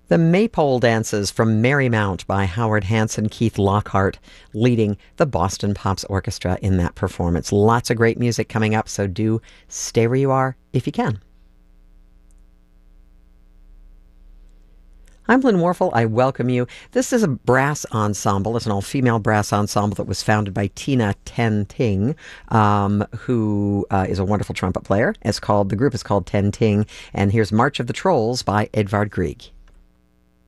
The Maypole Dances from Marymount by Howard Hanson, Keith Lockhart leading the Boston Pops Orchestra in that performance. Lots of great music coming up, so do stay where you are if you can. I'm Lynn Warfel. I welcome you. This is a brass ensemble. It's an all-female brass ensemble that was founded by Tina Ten Ting, who is a wonderful trumpet player. The group is called Ten Ting, and here's March of the Trolls by Edvard Grieg.